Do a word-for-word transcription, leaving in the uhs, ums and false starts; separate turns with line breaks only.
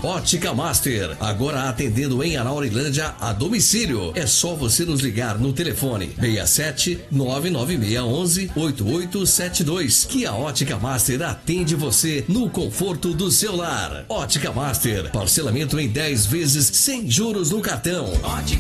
Ótica Master, agora atendendo em Anaurilândia a domicílio. É só você nos ligar no telefone seis sete nove nove seis um um oito oito sete dois que a Ótica Master atende você no conforto do seu lar. Ótica Master, parcelamento em dez vezes sem juros no cartão.
Ótica